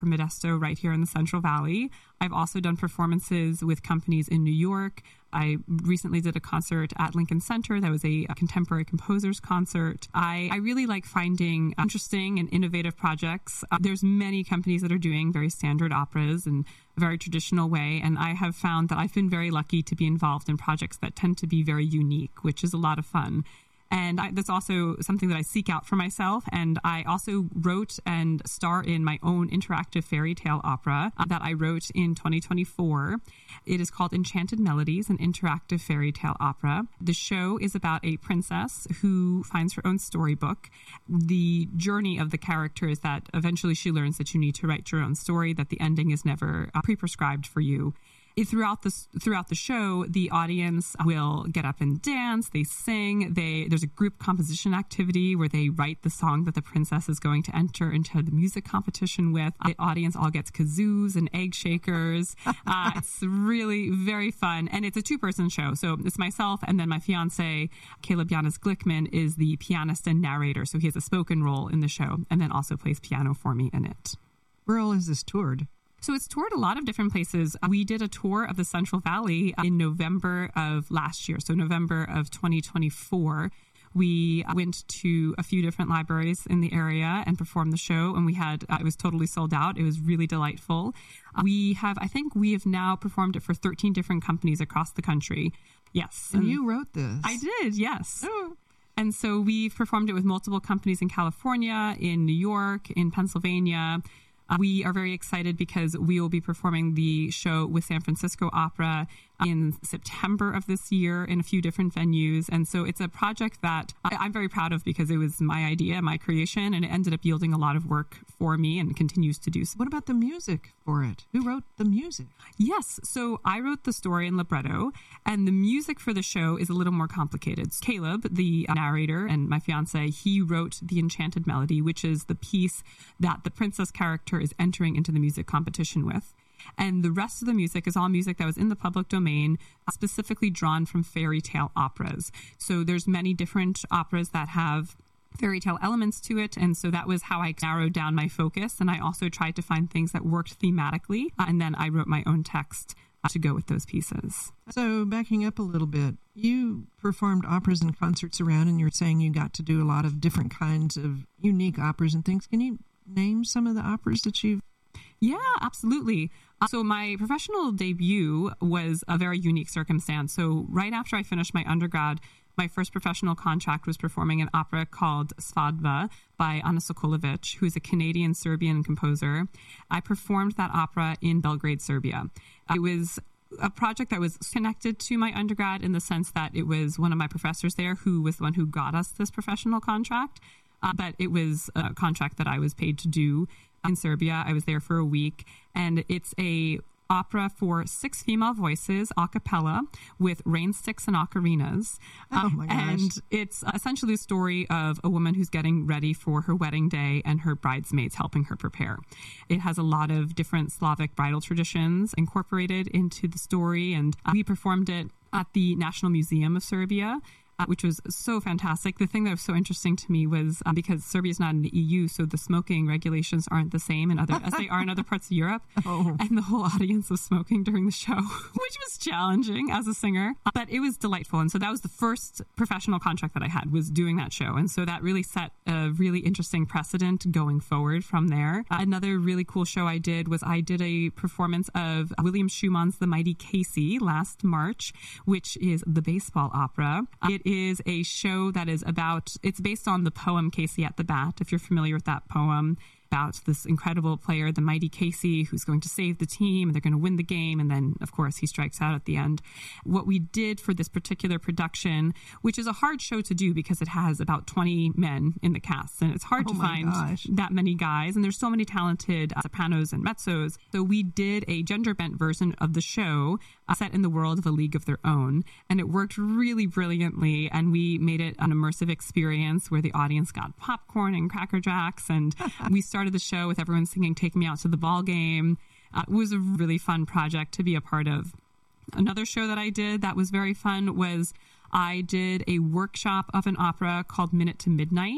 Modesto right here in the Central Valley. I've also done performances with companies in New York. I recently did a concert at Lincoln Center that was a contemporary composers concert. I really like finding interesting and innovative projects. There's many companies that are doing very standard operas in a very traditional way, and I have found that I've been very lucky to be involved in projects that tend to be very unique, which is a lot of fun. And that's also something that I seek out for myself. And I also wrote and star in my own interactive fairy tale opera that I wrote in 2024. It is called Enchanted Melodies, an interactive fairy tale opera. The show is about a princess who finds her own storybook. The journey of the character is that eventually she learns that you need to write your own story, that the ending is never pre-prescribed for you. Throughout the show, the audience will get up and dance. They sing. There's a group composition activity where they write the song that the princess is going to enter into the music competition with. The audience all gets kazoos and egg shakers. It's really very fun, and it's a two-person show. So it's myself, and then my fiance, Caleb Yanis Glickman, is the pianist and narrator. So he has a spoken role in the show, and then also plays piano for me in it. Where all is this toured? So it's toured a lot of different places. We did a tour of the Central Valley in November of last year, so November of 2024. We went to a few different libraries in the area and performed the show, and it was totally sold out. It was really delightful. I think we have now performed it for 13 different companies across the country. Yes. And you wrote this? I did, yes. Oh. And so we've performed it with multiple companies in California, in New York, in Pennsylvania. We are very excited because we will be performing the show with San Francisco Opera in September of this year in a few different venues. And so it's a project that I'm very proud of because it was my idea, my creation, and it ended up yielding a lot of work for me and continues to do so. What about the music for it? Who wrote the music? Yes. So I wrote the story in libretto, and the music for the show is a little more complicated. Caleb, the narrator, and my fiance, he wrote the Enchanted Melody, which is the piece that the princess character is entering into the music competition with. And the rest of the music is all music that was in the public domain, specifically drawn from fairy tale operas. So there's many different operas that have fairy tale elements to it. And so that was how I narrowed down my focus. And I also tried to find things that worked thematically. And then I wrote my own text to go with those pieces. So backing up a little bit, you performed operas and concerts around, and you're saying you got to do a lot of different kinds of unique operas and things. Can you name some of the operas that you've... Yeah, absolutely. So my professional debut was a very unique circumstance. So right after I finished my undergrad, my first professional contract was performing an opera called Svadba by Ana Sokolovic, who is a Canadian-Serbian composer. I performed that opera in Belgrade, Serbia. It was a project that was connected to my undergrad in the sense that it was one of my professors there who was the one who got us this professional contract. But it was a contract that I was paid to do in Serbia. I was there for a week, and it's a opera for 6 female voices, a cappella, with rain sticks and ocarinas. Oh my gosh. And it's essentially a story of a woman who's getting ready for her wedding day and her bridesmaids helping her prepare. It has a lot of different Slavic bridal traditions incorporated into the story, and we performed it at the National Museum of Serbia, which was so fantastic. The thing that was so interesting to me was because Serbia is not in the EU, so the smoking regulations aren't the same as they are in other parts of Europe. Oh. And the whole audience was smoking during the show, which was challenging as a singer, but it was delightful. And so that was the first professional contract that I had, was doing that show. And so that really set a really interesting precedent going forward from there. Another really cool show I did was I did a performance of William Schumann's The Mighty Casey last March, which is the baseball opera. It is a show that is it's based on the poem Casey at the Bat, if you're familiar with that poem, about this incredible player, the mighty Casey, who's going to save the team, and they're going to win the game. And then, of course, he strikes out at the end. What we did for this particular production, which is a hard show to do because it has about 20 men in the cast, and it's hard to find that many guys. And there's so many talented sopranos and mezzos. So we did a gender-bent version of the show set in the world of A League of Their Own. And it worked really brilliantly. And we made it an immersive experience where the audience got popcorn and Cracker Jacks. And we started the show with everyone singing Take Me Out to the Ball Game. It was a really fun project to be a part of. Another show that I did that was very fun was I did a workshop of an opera called Minute to Midnight,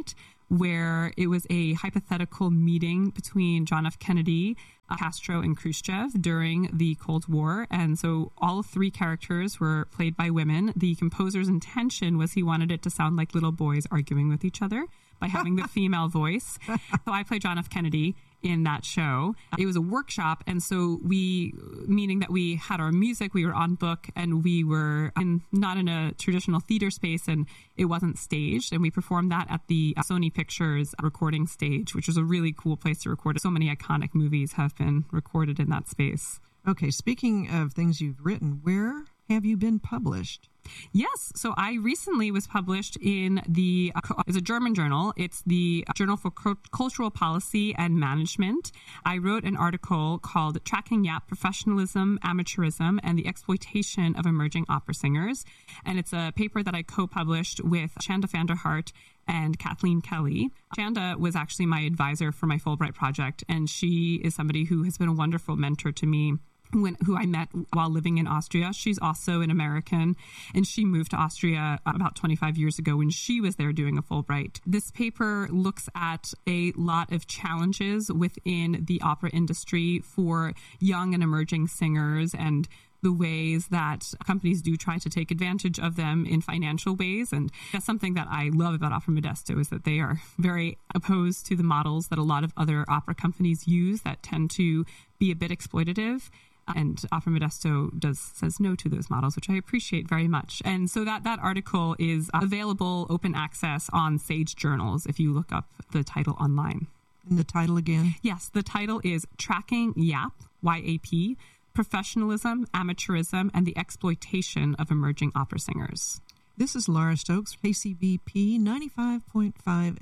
where it was a hypothetical meeting between John F. Kennedy, Castro, and Khrushchev during the Cold War. And so all three characters were played by women. The composer's intention was he wanted it to sound like little boys arguing with each other by having the female voice. So I played John F. Kennedy in that show. It was a workshop, and so meaning that we had our music, we were on book, and we were not in a traditional theater space, and it wasn't staged, and we performed that at the Sony Pictures recording stage, which was a really cool place to record. So many iconic movies have been recorded in that space. Okay, speaking of things you've written, where have you been published? Yes. So I recently was published in it's a German journal. It's the Journal for Cultural Policy and Management. I wrote an article called Tracking Yap Professionalism, Amateurism, and the Exploitation of Emerging Opera Singers. And it's a paper that I co-published with Chanda van der Hart and Kathleen Kelly. Chanda was actually my advisor for my Fulbright project, and she is somebody who has been a wonderful mentor to me. Who I met while living in Austria. She's also an American, and she moved to Austria about 25 years ago when she was there doing a Fulbright. This paper looks at a lot of challenges within the opera industry for young and emerging singers, and the ways that companies do try to take advantage of them in financial ways. And that's something that I love about Opera Modesto, is that they are very opposed to the models that a lot of other opera companies use that tend to be a bit exploitative. And Opera Modesto says no to those models, which I appreciate very much. And so that article is available, open access on Sage Journals if you look up the title online. And the title again? Yes, the title is Tracking YAP, Y-A-P, Professionalism, Amateurism, and the Exploitation of Emerging Opera Singers. This is Laura Stokes, KCBP 95.5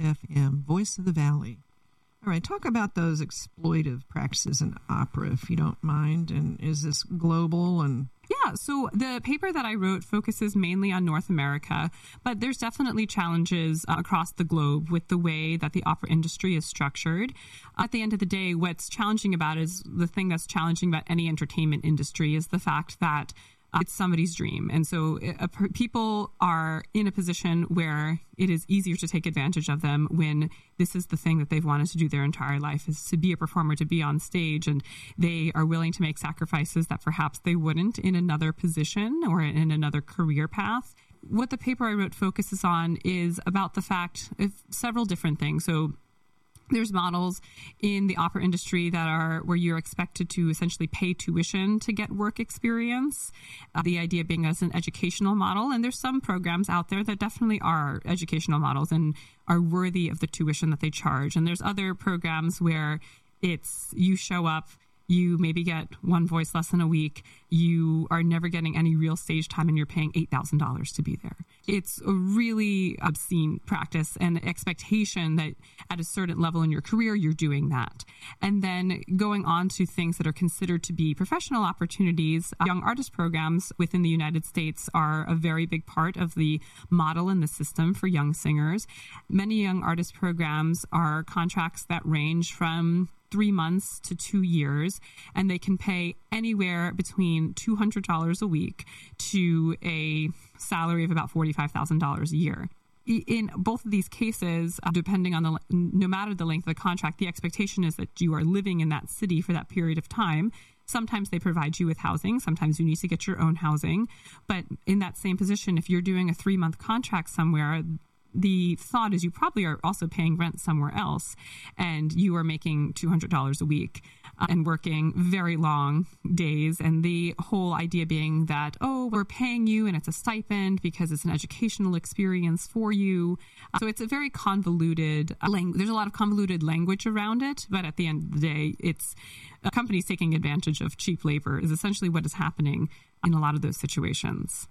FM, Voice of the Valley. All right, talk about those exploitive practices in opera, if you don't mind. And is this global? And yeah, so the paper that I wrote focuses mainly on North America, but there's definitely challenges across the globe with the way that the opera industry is structured. At the end of the day, what's challenging about it is the thing that's challenging about any entertainment industry is the fact that it's somebody's dream. And so people are in a position where it is easier to take advantage of them when this is the thing that they've wanted to do their entire life, is to be a performer, to be on stage. And they are willing to make sacrifices that perhaps they wouldn't in another position or in another career path. What the paper I wrote focuses on is about the fact of several different things. So there's models in the opera industry that are where you're expected to essentially pay tuition to get work experience. The idea being as an educational model. And there's some programs out there that definitely are educational models and are worthy of the tuition that they charge. And there's other programs where it's you show up, you maybe get one voice lesson a week, you are never getting any real stage time, and you're paying $8,000 to be there. It's a really obscene practice and expectation that at a certain level in your career, you're doing that. And then going on to things that are considered to be professional opportunities, young artist programs within the United States are a very big part of the model and the system for young singers. Many young artist programs are contracts that range from 3 months to 2 years, and they can pay anywhere between $200 a week to a salary of about $45,000 a year. In both of these cases, depending on no matter the length of the contract, the expectation is that you are living in that city for that period of time. Sometimes they provide you with housing. Sometimes you need to get your own housing. But in that same position, if you're doing a 3-month contract somewhere, the thought is you probably are also paying rent somewhere else, and you are making $200 a week and working very long days. And the whole idea being that, oh, we're paying you and it's a stipend because it's an educational experience for you. So it's a very convoluted there's a lot of convoluted language around it. But at the end of the day, it's companies taking advantage of cheap labor is essentially what is happening in a lot of those situations.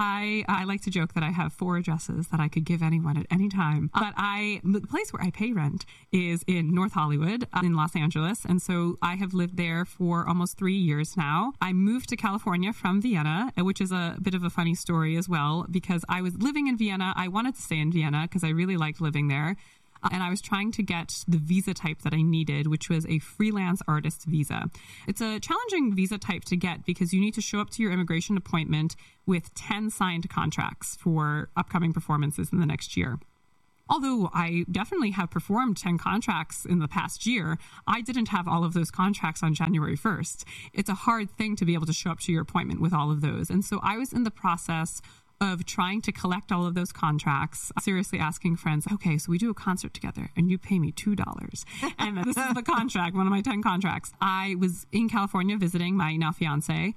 I like to joke that I have 4 addresses that I could give anyone at any time. But the place where I pay rent is in North Hollywood in Los Angeles. And so I have lived there for almost 3 years now. I moved to California from Vienna, which is a bit of a funny story as well, because I was living in Vienna. I wanted to stay in Vienna because I really liked living there. And I was trying to get the visa type that I needed, which was a freelance artist visa. It's a challenging visa type to get because you need to show up to your immigration appointment with 10 signed contracts for upcoming performances in the next year. although I definitely have performed 10 contracts in the past year, I didn't have all of those contracts on January 1st. It's a hard thing to be able to show up to your appointment with all of those. And so I was in the process of trying to collect all of those contracts, seriously asking friends, okay, so we do a concert together and you pay me $2. And this is the contract, one of my 10 contracts. I was in California visiting my now fiance.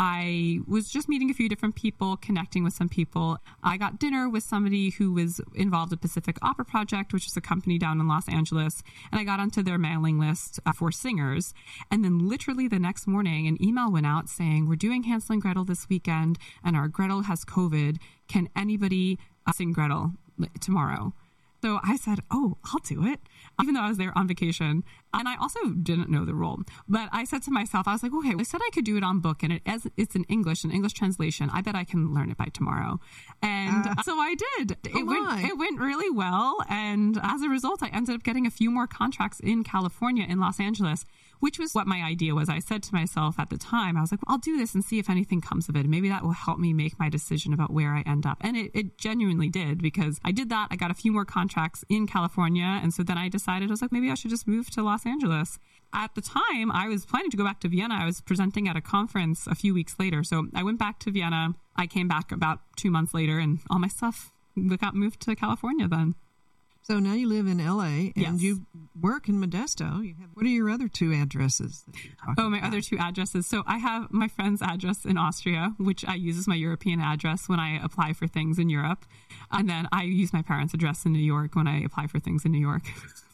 I was just meeting a few different people, connecting with some people. I got dinner with somebody who was involved with Pacific Opera Project, which is a company down in Los Angeles. And I got onto their mailing list for singers. And then literally the next morning, an email went out saying, we're doing Hansel and Gretel this weekend, and our Gretel has COVID. Can anybody sing Gretel tomorrow? So I said, oh, I'll do it, even though I was there on vacation. And I also didn't know the role. But I said to myself, I was like, okay, I said I could do it on book, and it's in English, an English translation. I bet I can learn it by tomorrow. And so I did. It went really well. And as a result, I ended up getting a few more contracts in California, in Los Angeles, which was what my idea was. I said to myself at the time, I was like, well, I'll do this and see if anything comes of it. Maybe that will help me make my decision about where I end up. And it genuinely did, because I did that. I got a few more contracts in California. And so then I decided, I was like, maybe I should just move to Los Angeles. At the time, I was planning to go back to Vienna. I was presenting at a conference a few weeks later. So I went back to Vienna. I came back about 2 months later, and all my stuff got moved to California then. So now you live in L.A. and Yes. you work in Modesto. What are your other two addresses? My other two addresses. So I have my friend's address in Austria, which I use as my European address when I apply for things in Europe. And then I use my parents' address in New York when I apply for things in New York.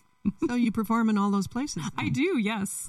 So you perform in all those places? I do, yes.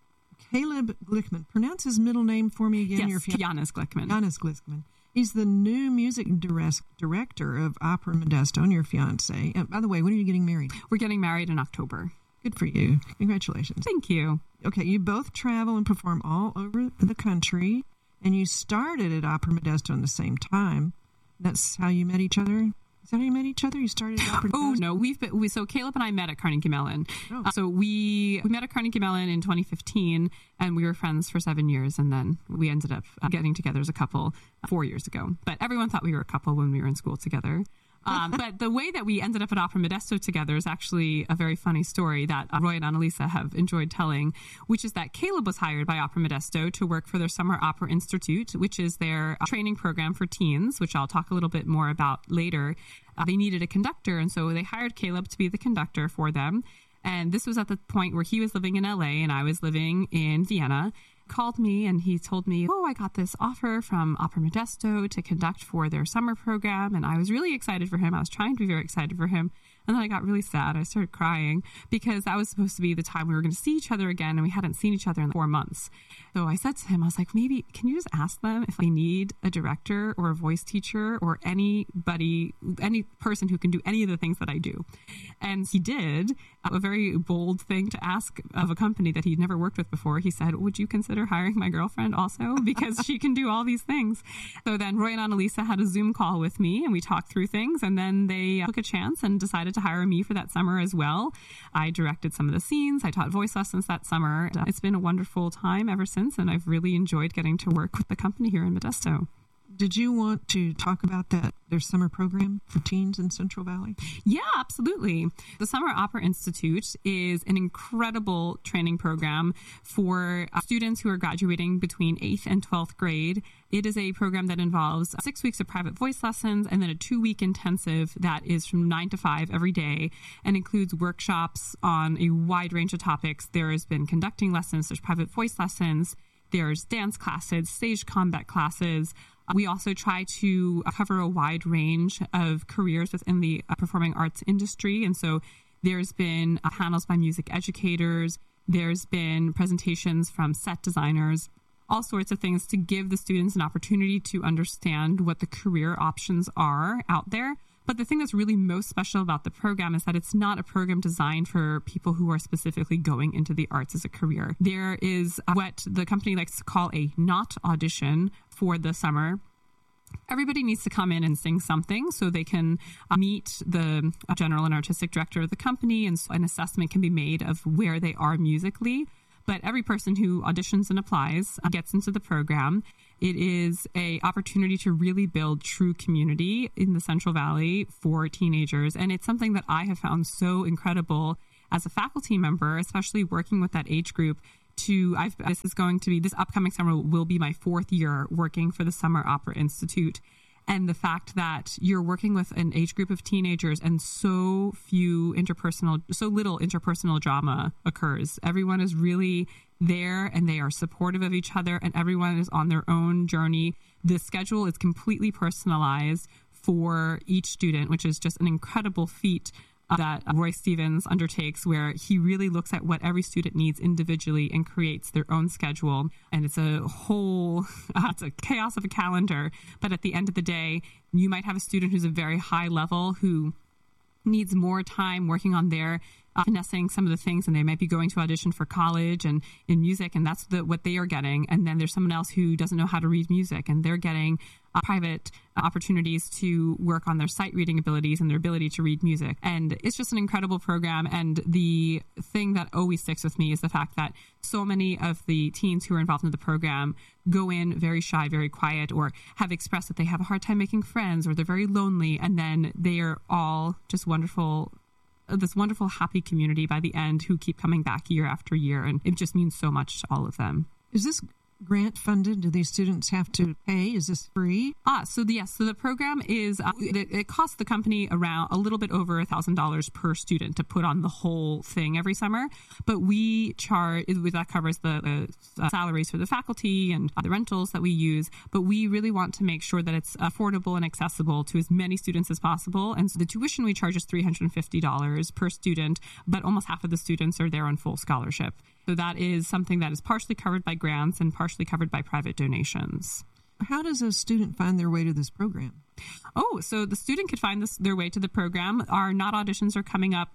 Caleb Glickman. Pronounce his middle name for me again. Yes, Janis Glickman. Janis Glickman. He's the new music director of Opera Modesto, and your fiance. And by the way, when are you getting married? We're getting married in October. Good for you. Congratulations. Thank you. Okay, you both travel and perform all over the country, and you started at Opera Modesto in the same time. That's how you met each other? Is that how you met each other? You started at Opera Oh, Modesto? no. So Caleb and I met at Carnegie Mellon. Oh. So we met at Carnegie Mellon in 2015, and we were friends for 7 years. And then we ended up getting together as a couple 4 years ago. But everyone thought we were a couple when we were in school together. But the way that we ended up at Opera Modesto together is actually a very funny story that Roy and Annalisa have enjoyed telling, which is that Caleb was hired by Opera Modesto to work for their Summer Opera Institute, which is their training program for teens, which I'll talk a little bit more about later. They needed a conductor, and so they hired Caleb to be the conductor for them. And this was at the point where he was living in LA and I was living in Vienna. Called me and he told me, I got this offer from Opera Modesto to conduct for their summer program. And I was really excited for him. I was trying to be very excited for him. And then I got really sad. I started crying because that was supposed to be the time we were going to see each other again. And we hadn't seen each other in 4 months. So I said to him, I was like, maybe can you just ask them if they need a director or a voice teacher or anybody, any person who can do any of the things that I do. And he did. A very bold thing to ask of a company that he'd never worked with before. He said, would you consider hiring my girlfriend also? Because she can do all these things. So then Roy and Annalisa had a Zoom call with me and we talked through things. And then they took a chance and decided to hire me for that summer as well. I directed some of the scenes. I taught voice lessons that summer. It's been a wonderful time ever since. And I've really enjoyed getting to work with the company here in Modesto. Did you want to talk about their summer program for teens in Central Valley? Yeah, absolutely. The Summer Opera Institute is an incredible training program for students who are graduating between 8th and 12th grade. It is a program that involves 6 weeks of private voice lessons and then a 2-week intensive that is from 9 to 5 every day and includes workshops on a wide range of topics. There has been conducting lessons, there's private voice lessons, there's dance classes, stage combat classes. We also try to cover a wide range of careers within the performing arts industry. And so there's been panels by music educators. There's been presentations from set designers, all sorts of things to give the students an opportunity to understand what the career options are out there. But the thing that's really most special about the program is that it's not a program designed for people who are specifically going into the arts as a career. There is what the company likes to call a not audition for the summer. Everybody needs to come in and sing something so they can meet the general and artistic director of the company, and so an assessment can be made of where they are musically. But every person who auditions and applies gets into the program. It is an opportunity to really build true community in the Central Valley for teenagers. And it's something that I have found so incredible as a faculty member, especially working with that age group. This upcoming summer will be my 4th year working for the Summer Opera Institute. And the fact that you're working with an age group of teenagers and so little interpersonal drama occurs. Everyone is really there and they are supportive of each other and everyone is on their own journey. The schedule is completely personalized for each student, which is just an incredible feat that Roy Stevens undertakes, where he really looks at what every student needs individually and creates their own schedule. And it's it's a chaos of a calendar. But at the end of the day, you might have a student who's a very high level who needs more time working on their finessing some of the things, and they might be going to audition for college and in music, and that's what they are getting. And then there's someone else who doesn't know how to read music, and they're getting private opportunities to work on their sight reading abilities and their ability to read music. And it's just an incredible program. And the thing that always sticks with me is the fact that so many of the teens who are involved in the program go in very shy, very quiet, or have expressed that they have a hard time making friends, or they're very lonely. And then they are all just this wonderful, happy community by the end who keep coming back year after year. And it just means so much to all of them. Is this grant funded? Do these students have to pay? Is this free? So the program is, it costs the company around a little bit over $1,000 per student to put on the whole thing every summer. But we charge, that covers the salaries for the faculty and the rentals that we use. But we really want to make sure that it's affordable and accessible to as many students as possible. And so the tuition we charge is $350 per student, but almost half of the students are there on full scholarship. So that is something that is partially covered by grants and partially covered by private donations. How does a student find their way to this program? So the student could find their way to the program. Our NOT auditions are coming up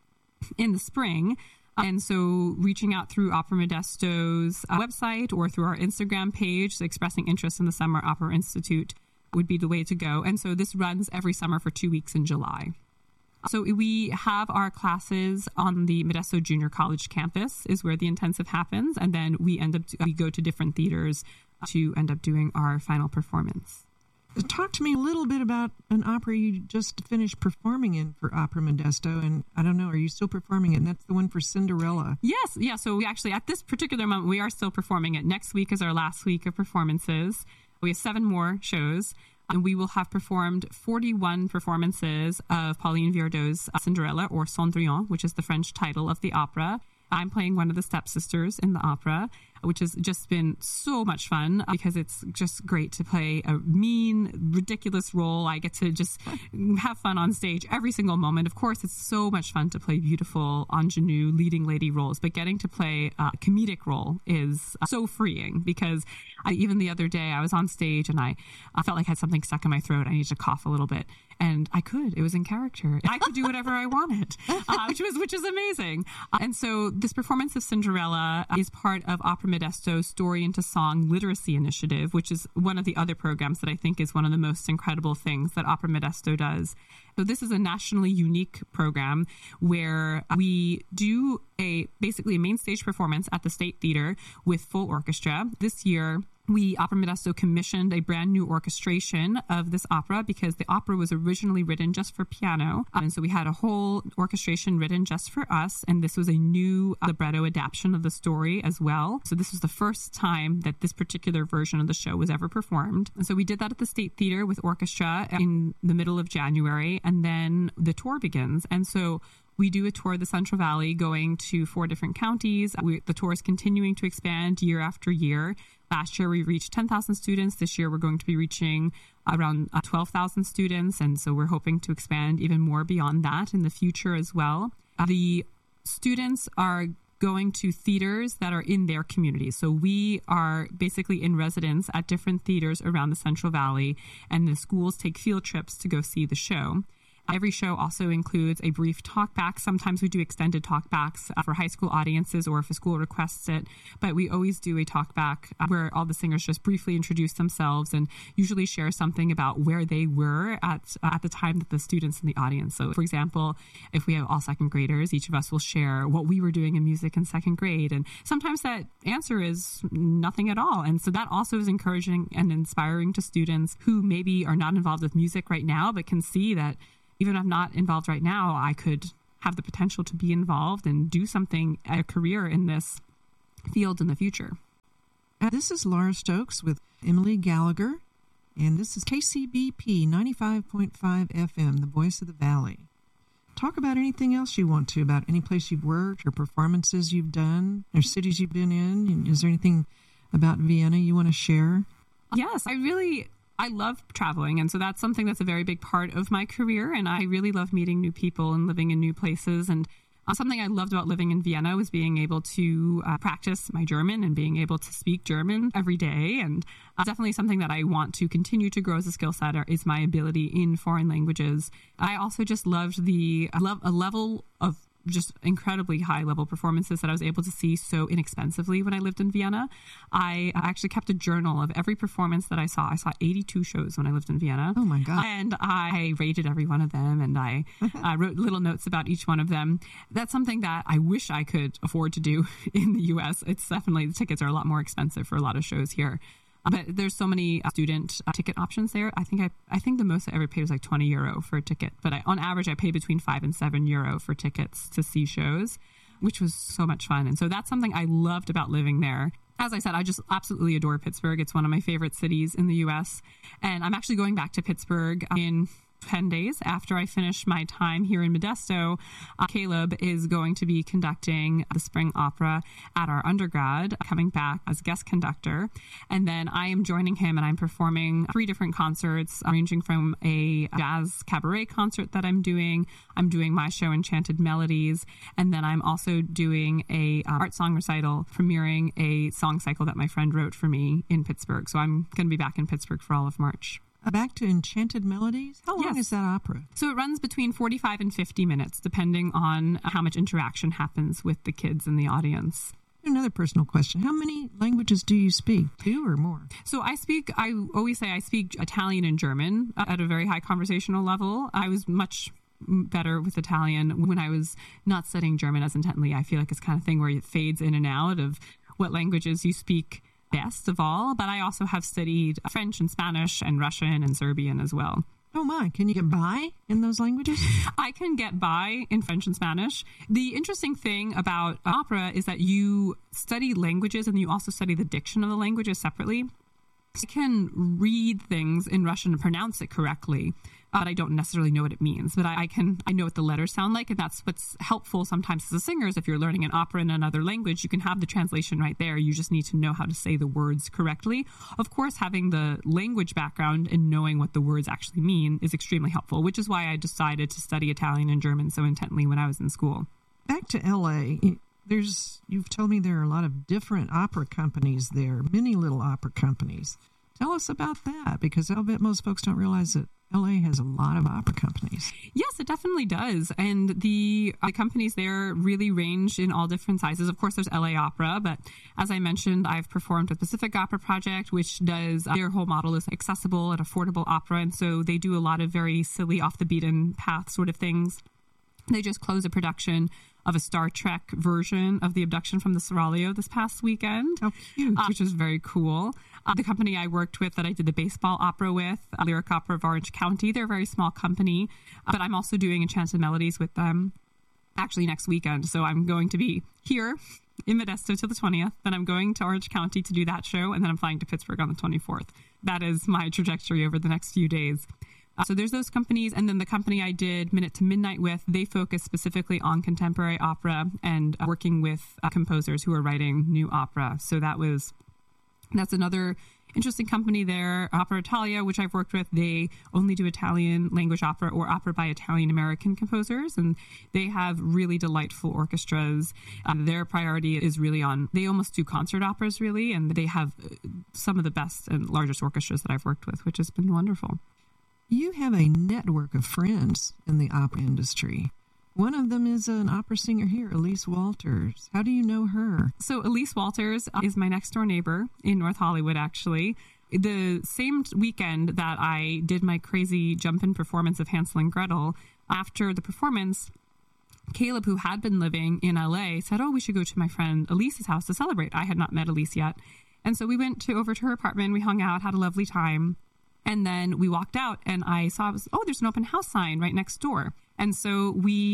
in the spring. And so reaching out through Opera Modesto's website or through our Instagram page, expressing interest in the Summer Opera Institute would be the way to go. And so this runs every summer for 2 weeks in July. So we have our classes on the Modesto Junior College campus is where the intensive happens. And then we go to different theaters to end up doing our final performance. Talk to me a little bit about an opera you just finished performing in for Opera Modesto. And I don't know, are you still performing it? And that's the one for Cinderella. Yes. Yeah. So we actually, at this particular moment, we are still performing it. Next week is our last week of performances. We have 7 more shows. And we will have performed 41 performances of Pauline Viardot's Cinderella, or Cendrillon, which is the French title of the opera. I'm playing one of the stepsisters in the opera, which has just been so much fun because it's just great to play a mean, ridiculous role. I get to just have fun on stage every single moment. Of course, it's so much fun to play beautiful ingenue leading lady roles, but getting to play a comedic role is so freeing because even the other day I was on stage and I felt like I had something stuck in my throat. I needed to cough a little bit. And I could. It was in character. I could do whatever I wanted, which is amazing. And so this performance of Cinderella is part of Opera Modesto's Story into Song Literacy Initiative, which is one of the other programs that I think is one of the most incredible things that Opera Modesto does. So this is a nationally unique program where we do basically a main stage performance at the State Theater with full orchestra. This year, Opera Modesto commissioned a brand new orchestration of this opera because the opera was originally written just for piano. And so we had a whole orchestration written just for us. And this was a new libretto adaptation of the story as well. So this was the first time that this particular version of the show was ever performed. And so we did that at the State Theater with orchestra in the middle of January. And then the tour begins. And so we do a tour of the Central Valley going to 4 different counties. The tour is continuing to expand year after year. Last year, we reached 10,000 students. This year, we're going to be reaching around 12,000 students. And so we're hoping to expand even more beyond that in the future as well. The students are going to theaters that are in their community. So we are basically in residence at different theaters around the Central Valley, and the schools take field trips to go see the show. Every show also includes a brief talkback. Sometimes we do extended talkbacks for high school audiences or if a school requests it, but we always do a talkback where all the singers just briefly introduce themselves and usually share something about where they were at the time that the students in the audience. So, for example, if we have all second graders, each of us will share what we were doing in music in second grade. And sometimes that answer is nothing at all. And so that also is encouraging and inspiring to students who maybe are not involved with music right now, but can see that even if I'm not involved right now, I could have the potential to be involved and do something, a career in this field in the future. This is Laura Stokes with Emily Gallagher, and this is KCBP 95.5 FM, the voice of the Valley. Talk about anything else you want to, about any place you've worked or performances you've done or cities you've been in. Is there anything about Vienna you want to share? Yes, I love traveling, and so that's something that's a very big part of my career, and I really love meeting new people and living in new places. And something I loved about living in Vienna was being able to practice my German and being able to speak German every day, and definitely something that I want to continue to grow as a skill set is my ability in foreign languages. I also just loved a level of just incredibly high level performances that I was able to see so inexpensively when I lived in Vienna. I actually kept a journal of every performance that I saw. I saw 82 shows when I lived in Vienna. Oh my God. And I rated every one of them, and I wrote little notes about each one of them. That's something that I wish I could afford to do in the US. It's definitely, the tickets are a lot more expensive for a lot of shows here. But there's so many student ticket options there. I think the most I ever paid was like €20 for a ticket. But on average, I paid between €5 and €7 for tickets to see shows, which was so much fun. And so that's something I loved about living there. As I said, I just absolutely adore Pittsburgh. It's one of my favorite cities in the U.S. And I'm actually going back to Pittsburgh in 10 days after I finish my time here in Modesto. Caleb is going to be conducting the spring opera at our undergrad, coming back as guest conductor. And then I am joining him, and I'm performing 3 different concerts, ranging from a jazz cabaret concert that I'm doing my show Enchanted Melodies, and then I'm also doing a art song recital, premiering a song cycle that my friend wrote for me in Pittsburgh. So I'm going to be back in Pittsburgh for all of March. Back to Enchanted Melodies? How long is that opera? So it runs between 45 and 50 minutes, depending on how much interaction happens with the kids in the audience. Another personal question. How many languages do you speak? 2 or more? So I always say I speak Italian and German at a very high conversational level. I was much better with Italian when I was not studying German as intently. I feel like it's kind of thing where it fades in and out of what languages you speak best of all, but I also have studied French and Spanish and Russian and Serbian as well. Oh my, can you get by in those languages? I can get by in French and Spanish. The interesting thing about opera is that you study languages and you also study the diction of the languages separately. I can read things in Russian and pronounce it correctly, but I don't necessarily know what it means. But I know what the letters sound like, and that's what's helpful sometimes as a singer. Is if you're learning an opera in another language, you can have the translation right there. You just need to know how to say the words correctly. Of course, having the language background and knowing what the words actually mean is extremely helpful, which is why I decided to study Italian and German so intently when I was in school. Back to L.A., you've told me there are a lot of different opera companies there, many little opera companies. Tell us about that, because I'll bet most folks don't realize that LA has a lot of opera companies. Yes, it definitely does. And the companies there really range in all different sizes. Of course, there's LA Opera, but as I mentioned, I've performed with Pacific Opera Project, which does, their whole model is accessible and affordable opera. And so they do a lot of very silly, off the beaten path sort of things. They just closed a production of a Star Trek version of The Abduction from the Seraglio this past weekend, which was very cool. The company I worked with that I did the baseball opera with, Lyric Opera of Orange County, they're a very small company, but I'm also doing Enchanted Melodies with them actually next weekend. So I'm going to be here in Modesto till the 20th, then I'm going to Orange County to do that show, and then I'm flying to Pittsburgh on the 24th. That is my trajectory over the next few days. So there's those companies, and then the company I did Minute to Midnight with, they focus specifically on contemporary opera and working with composers who are writing new opera. So that's another interesting company there. Opera Italia, which I've worked with, they only do Italian language opera or opera by Italian American composers, and they have really delightful orchestras. Their priority is really they almost do concert operas really, and they have some of the best and largest orchestras that I've worked with, which has been wonderful. You have a network of friends in the opera industry. One of them is an opera singer here, Elise Walters. How do you know her? So Elise Walters is my next door neighbor in North Hollywood, actually. The same weekend that I did my crazy jump-in performance of Hansel and Gretel, after the performance, Caleb, who had been living in LA, said, we should go to my friend Elise's house to celebrate. I had not met Elise yet. And so we went over to her apartment. We hung out, had a lovely time. And then we walked out and I saw, there's an open house sign right next door. And so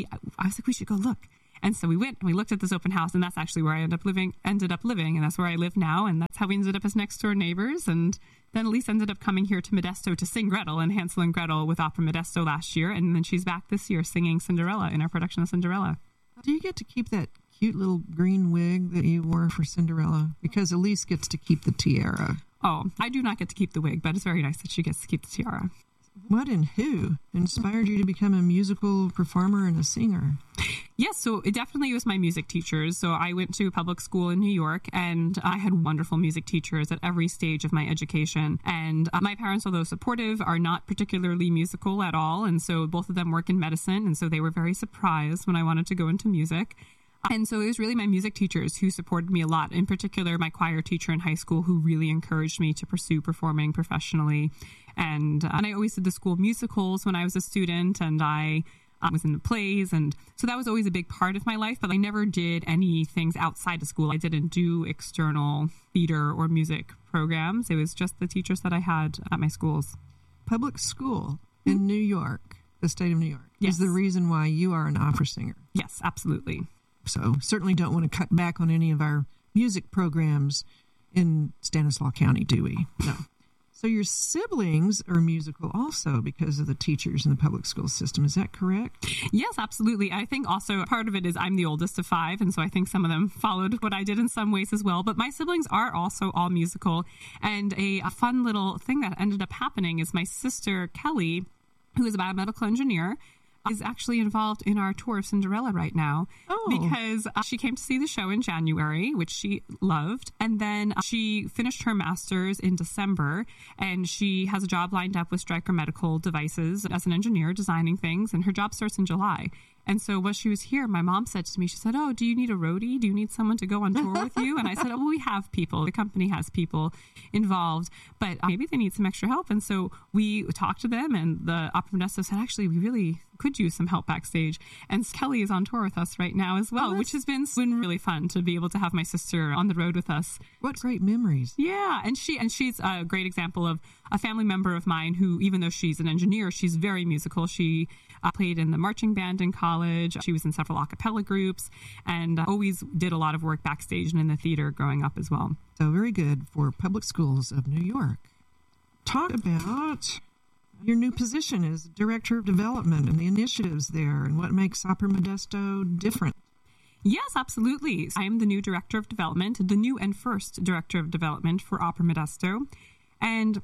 I was like, we should go look. And so we went and we looked at this open house, and that's actually where I ended up living. And that's where I live now. And that's how we ended up as next door neighbors. And then Elise ended up coming here to Modesto to sing Gretel and Hansel and Gretel with Opera Modesto last year. And then she's back this year singing Cinderella in our production of Cinderella. Do you get to keep that cute little green wig that you wore for Cinderella? Because Elise gets to keep the tiara. Oh, I do not get to keep the wig, but it's very nice that she gets to keep the tiara. What and who inspired you to become a musical performer and a singer? Yes, so it definitely was my music teachers. So I went to public school in New York, and I had wonderful music teachers at every stage of my education. And my parents, although supportive, are not particularly musical at all. And so both of them work in medicine, and so they were very surprised when I wanted to go into music. And so it was really my music teachers who supported me a lot, in particular my choir teacher in high school, who really encouraged me to pursue performing professionally. And I always did the school musicals when I was a student, and I was in the plays. And so that was always a big part of my life, but I never did any things outside of school. I didn't do external theater or music programs. It was just the teachers that I had at my schools. Public school in New York, the state of New York, yes, is the reason why you are an opera singer. Yes, absolutely. So certainly don't want to cut back on any of our music programs in Stanislaus County, do we? No. So your siblings are musical also because of the teachers in the public school system. Is that correct? Yes, absolutely. I think also part of it is I'm the oldest of 5, and so I think some of them followed what I did in some ways as well. But my siblings are also all musical. And a fun little thing that ended up happening is my sister, Kelly, who is a biomedical engineer, is actually involved in our tour of Cinderella right now because she came to see the show in January, which she loved. And then she finished her master's in December, and she has a job lined up with Stryker Medical Devices as an engineer designing things. And her job starts in July. And so while she was here, my mom said to me, she said, do you need a roadie? Do you need someone to go on tour with you? And I said, we have people. The company has people involved, but maybe they need some extra help. And so we talked to them, and the Opera Modesto said, actually, we really could use some help backstage. And Kelly is on tour with us right now as well, which has been really fun to be able to have my sister on the road with us. What great memories. Yeah. And she's a great example of a family member of mine who, even though she's an engineer, she's very musical. She played in the marching band in college. She was in several a cappella groups, and always did a lot of work backstage and in the theater growing up as well. So very good for public schools of New York. Talk about your new position as Director of Development and the initiatives there and what makes Opera Modesto different. Yes, absolutely. I am the new Director of Development, the new and first Director of Development for Opera Modesto. And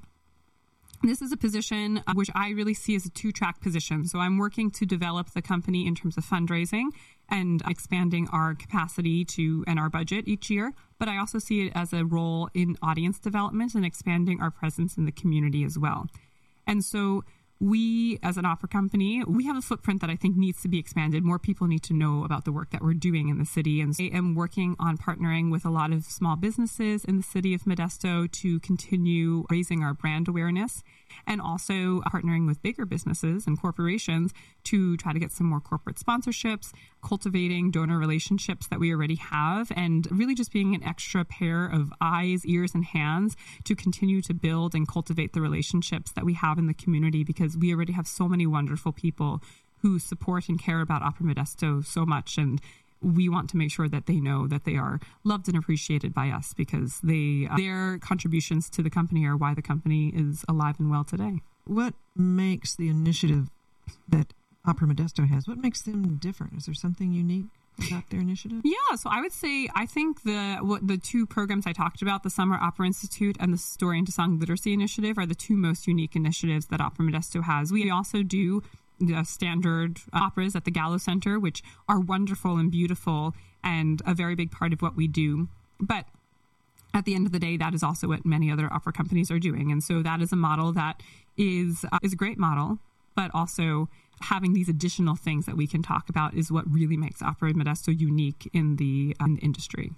this is a position which I really see as a 2-track position. So I'm working to develop the company in terms of fundraising and expanding our capacity and our budget each year. But I also see it as a role in audience development and expanding our presence in the community as well. And so we, as an opera company, we have a footprint that I think needs to be expanded. More people need to know about the work that we're doing in the city. And I am working on partnering with a lot of small businesses in the city of Modesto to continue raising our brand awareness, and also partnering with bigger businesses and corporations to try to get some more corporate sponsorships, cultivating donor relationships that we already have, and really just being an extra pair of eyes, ears, and hands to continue to build and cultivate the relationships that we have in the community, because we already have so many wonderful people who support and care about Opera Modesto so much. And we want to make sure that they know that they are loved and appreciated by us, because their contributions to the company are why the company is alive and well today. What makes the initiative that Opera Modesto has, what makes them different? Is there something unique about their initiative? Yeah, so I would say, I think the 2 programs I talked about, the Summer Opera Institute and the Story into Song Literacy Initiative, are the 2 most unique initiatives that Opera Modesto has. We also do the standard operas at the Gallo Center, which are wonderful and beautiful and a very big part of what we do. But at the end of the day, that is also what many other opera companies are doing. And so that is a model that is a great model, but also having these additional things that we can talk about is what really makes Opera Modesto unique in the industry.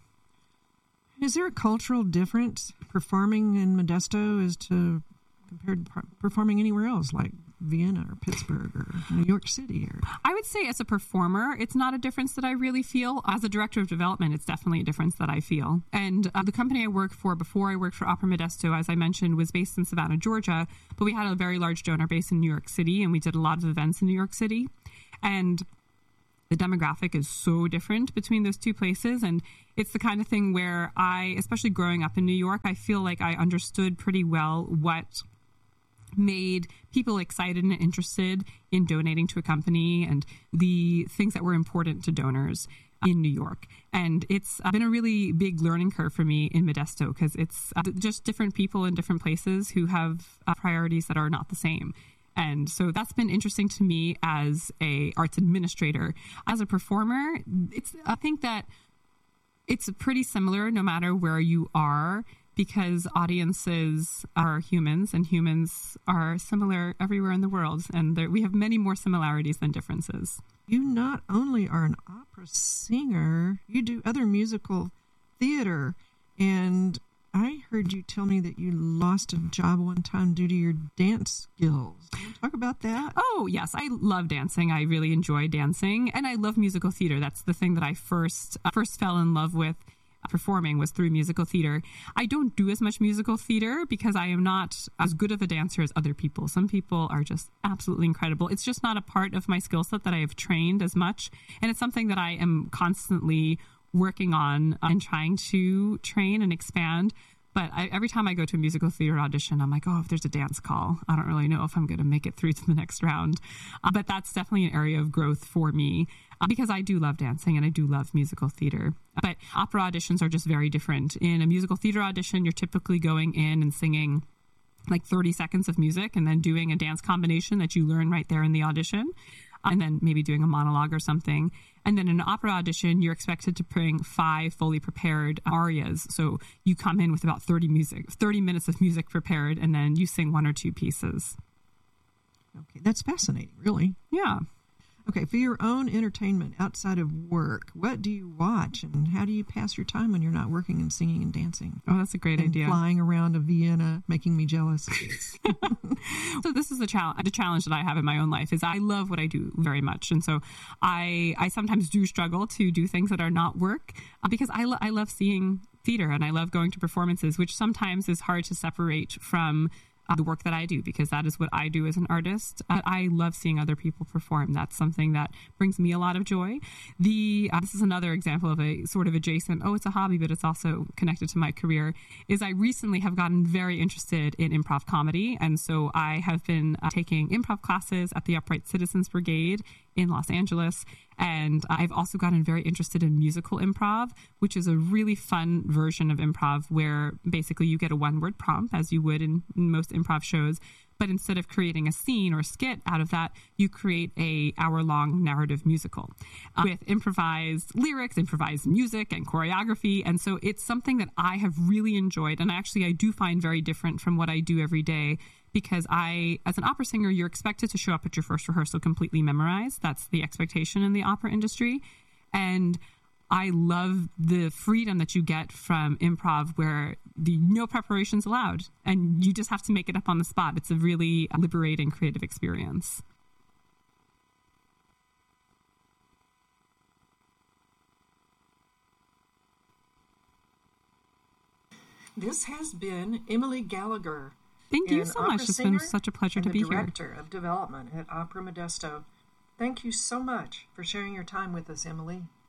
Is there a cultural difference performing in Modesto as to compared to performing anywhere else, like Vienna or Pittsburgh or New York City? I would say as a performer, it's not a difference that I really feel. As a director of development, it's definitely a difference that I feel. And the company I worked for before I worked for Opera Modesto, as I mentioned, was based in Savannah, Georgia, but we had a very large donor base in New York City, and we did a lot of events in New York City. And the demographic is so different between those two places. And it's the kind of thing where I, especially growing up in New York, I feel like I understood pretty well what made people excited and interested in donating to a company and the things that were important to donors in New York. And it's been a really big learning curve for me in Modesto because it's just different people in different places who have priorities that are not the same. And so that's been interesting to me as a arts administrator. As a performer, I think that it's pretty similar no matter where you are, because audiences are humans and humans are similar everywhere in the world. And we have many more similarities than differences. You not only are an opera singer, you do other musical theater. And I heard you tell me that you lost a job one time due to your dance skills. Can you talk about that? Oh, yes. I love dancing. I really enjoy dancing. And I love musical theater. That's the thing that I first fell in love with performing was through musical theater. I don't do as much musical theater because I am not as good of a dancer as other people. Some people are just absolutely incredible. It's just not a part of my skill set that I have trained as much. And it's something that I am constantly working on and trying to train and expand. But every time I go to a musical theater audition, I'm like, oh, if there's a dance call, I don't really know if I'm going to make it through to the next round. But that's definitely an area of growth for me because I do love dancing and I do love musical theater. But opera auditions are just very different. In a musical theater audition, you're typically going in and singing like 30 seconds of music and then doing a dance combination that you learn right there in the audition. And then maybe doing a monologue or something. And then in an opera audition, you're expected to bring 5 fully prepared arias. So you come in with about 30 minutes of music prepared, and then you sing 1 or 2 pieces. Okay, that's fascinating, really. Yeah. Okay, for your own entertainment outside of work, what do you watch and how do you pass your time when you're not working and singing and dancing? Oh, that's a great idea. Flying around to Vienna, making me jealous. So this is the challenge that I have in my own life is I love what I do very much. And so I sometimes do struggle to do things that are not work because I love seeing theater and I love going to performances, which sometimes is hard to separate from the work that I do because that is what I do as an artist. I love seeing other people perform. That's something that brings me a lot of joy. This is another example of a sort of adjacent, it's a hobby, but it's also connected to my career, is I recently have gotten very interested in improv comedy. And so I have been taking improv classes at the Upright Citizens Brigade in Los Angeles. And I've also gotten very interested in musical improv, which is a really fun version of improv where basically you get a 1-word prompt, as you would in most improv shows. But instead of creating a scene or skit out of that, you create a hour-long narrative musical with improvised lyrics, improvised music, and choreography. And so it's something that I have really enjoyed. And I do find very different from what I do every day. Because as an opera singer, you're expected to show up at your first rehearsal completely memorized. That's the expectation in the opera industry. And I love the freedom that you get from improv where no preparation's allowed and you just have to make it up on the spot. It's a really liberating creative experience. This has been Emily Gallagher. Thank you so much. It's been such a pleasure to be here. Director of Development at Opera Modesto. Thank you so much for sharing your time with us, Emily.